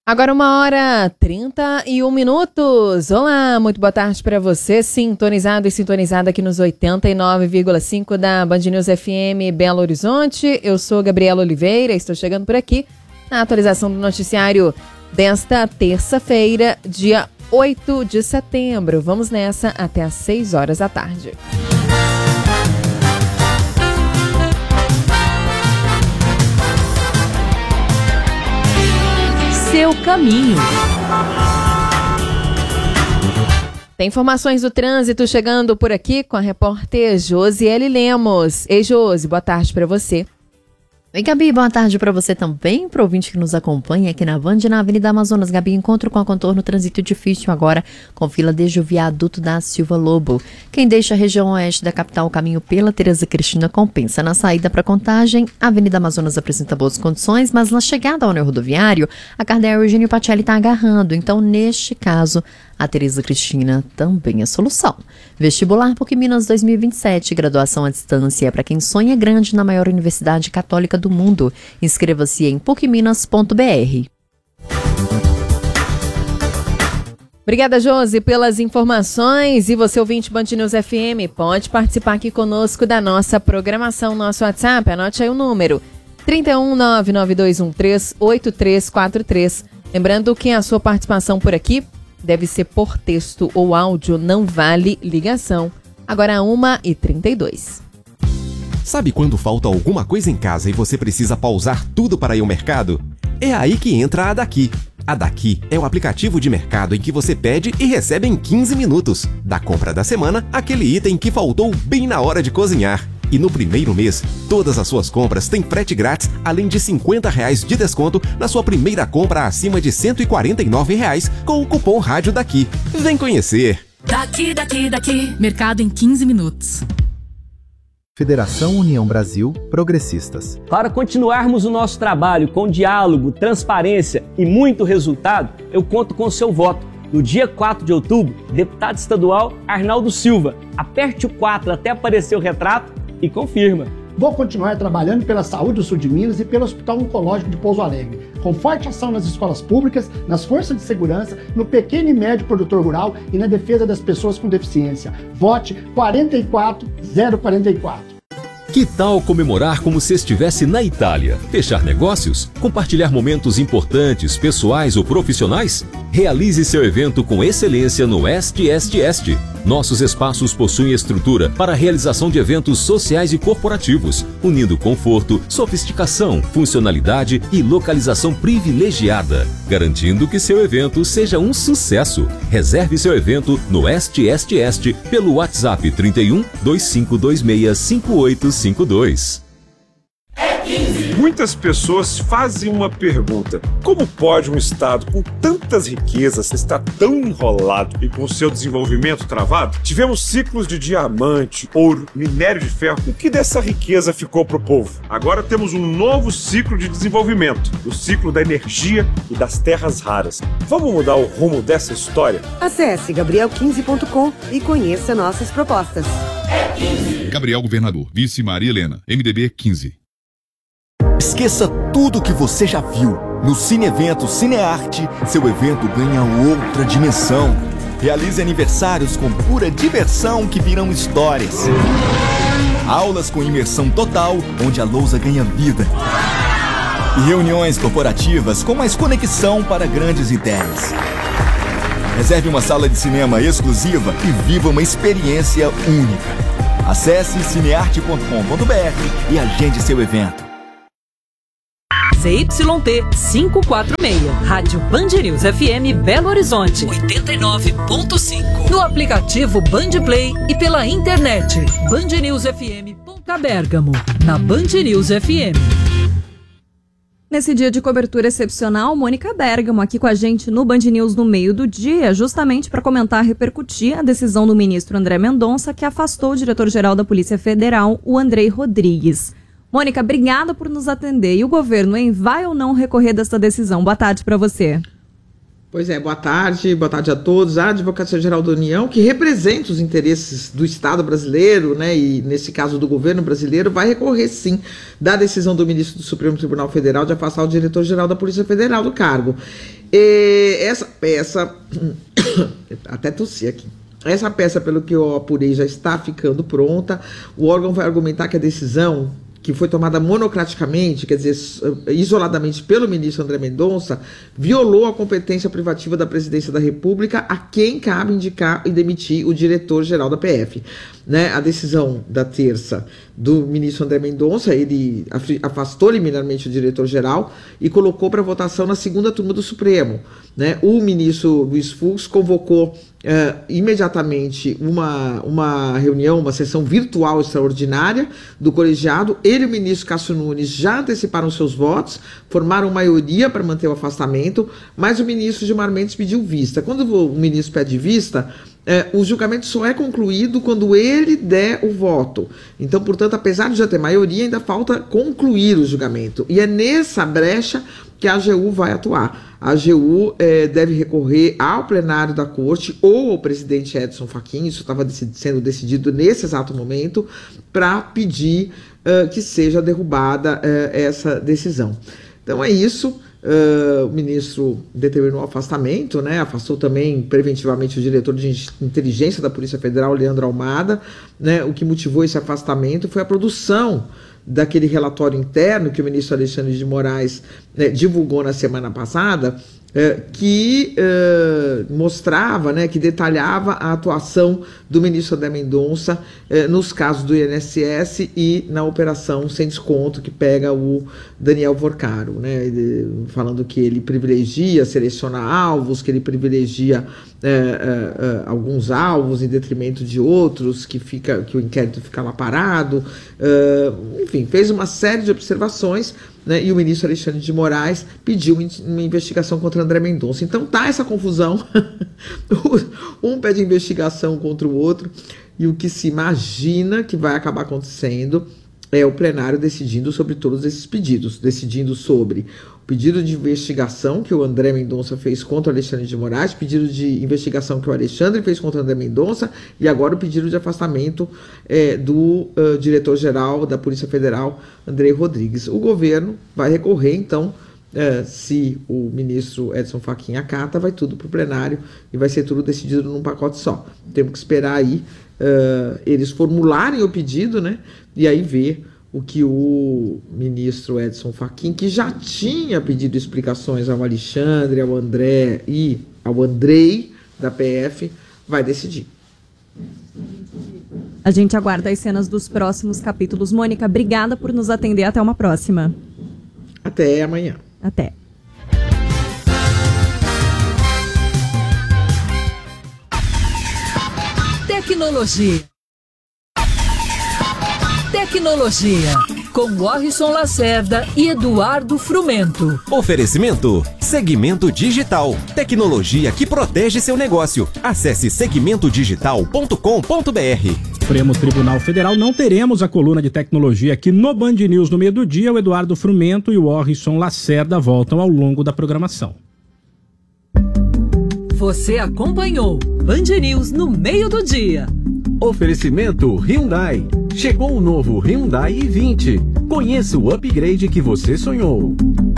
Agora 1h31. Olá, muito boa tarde para você, sintonizado e sintonizada aqui nos 89,5 da Band News FM Belo Horizonte. Eu sou Gabriela Oliveira, estou chegando por aqui na atualização do noticiário desta terça-feira, dia 8 de setembro. Vamos nessa até às 6 horas da tarde. Seu caminho. Tem informações do trânsito chegando por aqui com a repórter Josiele Lemos. Ei, Josi, boa tarde para você. Oi, Gabi, boa tarde para você também, para o ouvinte que nos acompanha aqui na Band, na Avenida Amazonas. Gabi, encontro com a contorno trânsito difícil agora, com fila desde o viaduto da Silva Lobo. Quem deixa a região oeste da capital o caminho pela Tereza Cristina compensa. Na saída para Contagem, a Avenida Amazonas apresenta boas condições, mas na chegada ao anel rodoviário, a Cardeal Eugênio Pacelli está agarrando. Então, neste caso, a Tereza Cristina também é solução. Vestibular PUC Minas 2027, graduação à distância para quem sonha grande na maior universidade católica do mundo. Inscreva-se em pucminas.br. Obrigada, Josi, pelas informações. E você, ouvinte Band News FM, pode participar aqui conosco da nossa programação, nosso WhatsApp. Anote aí o número, 31992138343. Lembrando que a sua participação por aqui deve ser por texto ou áudio, não vale ligação. Agora 1h32. Sabe quando falta alguma coisa em casa e você precisa pausar tudo para ir ao mercado? É aí que entra a Daqui. A Daqui é o aplicativo de mercado em que você pede e recebe em 15 minutos. Da compra da semana, aquele item que faltou bem na hora de cozinhar. E no primeiro mês, todas as suas compras têm frete grátis, além de R$50 de desconto na sua primeira compra acima de R$149 com o cupom Rádio Daqui. Vem conhecer! Daqui. Mercado em 15 minutos. Federação União Brasil Progressistas. Para continuarmos o nosso trabalho com diálogo, transparência e muito resultado, eu conto com o seu voto. No dia 4 de outubro, deputado estadual Arnaldo Silva. Aperte o 4 até aparecer o retrato e confirma. Vou continuar trabalhando pela saúde do sul de Minas e pelo Hospital Oncológico de Pouso Alegre, com forte ação nas escolas públicas, nas forças de segurança, no pequeno e médio produtor rural e na defesa das pessoas com deficiência. Vote 44044. Que tal comemorar como se estivesse na Itália? Fechar negócios? Compartilhar momentos importantes, pessoais ou profissionais? Realize seu evento com excelência no Est. Nossos espaços possuem estrutura para a realização de eventos sociais e corporativos, unindo conforto, sofisticação, funcionalidade e localização privilegiada, garantindo que seu evento seja um sucesso. Reserve seu evento no Est pelo WhatsApp 31 2526 5852. Muitas pessoas fazem uma pergunta: como pode um estado com tantas riquezas estar tão enrolado e com seu desenvolvimento travado? Tivemos ciclos de diamante, ouro, minério de ferro. O que dessa riqueza ficou para o povo? Agora temos um novo ciclo de desenvolvimento, o ciclo da energia e das terras raras. Vamos mudar o rumo dessa história? Acesse gabriel15.com e conheça nossas propostas. Gabriel Governador, vice Maria Helena, MDB 15. Esqueça tudo que você já viu. No Cine Evento Cinearte, seu evento ganha outra dimensão. Realize aniversários com pura diversão que virão histórias. Aulas com imersão total, onde a lousa ganha vida. E reuniões corporativas com mais conexão para grandes ideias. Reserve uma sala de cinema exclusiva e viva uma experiência única. Acesse cinearte.com.br e agende seu evento. ZYT 546, Rádio Band News FM Belo Horizonte 89.5. No aplicativo Band Play e pela internet Band News FM Bérgamo, na Band News FM. Nesse dia de cobertura excepcional, Mônica Bérgamo aqui com a gente no Band News no meio do dia, justamente para comentar e repercutir a decisão do ministro André Mendonça, que afastou o diretor-geral da Polícia Federal, o Andrei Rodrigues. Mônica, obrigada por nos atender. E o governo, hein, vai ou não recorrer dessa decisão? Boa tarde para você. Pois é, boa tarde a todos. A Advocacia Geral da União, que representa os interesses do Estado brasileiro, né, e nesse caso do governo brasileiro, vai recorrer sim da decisão do ministro do Supremo Tribunal Federal de afastar o diretor-geral da Polícia Federal do cargo. Essa peça, até tossi aqui. Essa peça, pelo que eu apurei, já está ficando pronta. O órgão vai argumentar que a decisão, que foi tomada monocraticamente, quer dizer, isoladamente pelo ministro André Mendonça, violou a competência privativa da Presidência da República, a quem cabe indicar e demitir o diretor-geral da PF. Né? A decisão da terça do ministro André Mendonça, ele afastou liminarmente o diretor-geral e colocou para votação na segunda turma do Supremo. Né? O ministro Luiz Fux convocou imediatamente uma reunião, uma sessão virtual extraordinária do colegiado. Ele e o ministro Cássio Nunes já anteciparam seus votos, formaram maioria para manter o afastamento, mas o ministro Gilmar Mendes pediu vista. Quando o ministro pede vista, o julgamento só é concluído quando ele der o voto. Então, portanto, apesar de já ter maioria, ainda falta concluir o julgamento. E é nessa brecha que a AGU vai atuar. A AGU deve recorrer ao plenário da corte ou ao presidente Edson Fachin, isso estava sendo decidido nesse exato momento, para pedir que seja derrubada essa decisão. Então é isso. O ministro determinou o afastamento, né? Afastou também preventivamente o diretor de inteligência da Polícia Federal, Leandro Almada, né? O que motivou esse afastamento foi a produção daquele relatório interno que o ministro Alexandre de Moraes divulgou na semana passada, que mostrava, né, que detalhava a atuação do ministro André Mendonça nos casos do INSS e na operação sem desconto que pega o Daniel Vorcaro, né, falando que ele privilegia, seleciona alvos, que ele privilegia alguns alvos em detrimento de outros, que o inquérito fica lá parado, enfim, fez uma série de observações, né, e o ministro Alexandre de Moraes pediu uma investigação contra André Mendonça. Então tá essa confusão, um pede investigação contra o outro, e o que se imagina que vai acabar acontecendo é o plenário decidindo sobre todos esses pedidos, decidindo sobre o pedido de investigação que o André Mendonça fez contra o Alexandre de Moraes, pedido de investigação que o Alexandre fez contra o André Mendonça, e agora o pedido de afastamento do diretor-geral da Polícia Federal, Andrei Rodrigues. O governo vai recorrer, então, se o ministro Edson Fachin acata, vai tudo para o plenário e vai ser tudo decidido num pacote só. Temos que esperar aí eles formularem o pedido, né, e aí ver o que o ministro Edson Fachin, que já tinha pedido explicações ao Alexandre, ao André e ao Andrei da PF, vai decidir. A gente aguarda as cenas dos próximos capítulos. Mônica, obrigada por nos atender. Até uma próxima. Até amanhã. Até. Tecnologia. Com Warrison Lacerda e Eduardo Frumento. Oferecimento Segmento Digital. Tecnologia que protege seu negócio. Acesse segmentodigital.com.br. Supremo Tribunal Federal, não teremos a coluna de tecnologia aqui no Band News no meio do dia. O Eduardo Frumento e o Warrison Lacerda voltam ao longo da programação. Você acompanhou Band News no meio do dia. Oferecimento Hyundai. Chegou o novo Hyundai i20. Conheça o upgrade que você sonhou.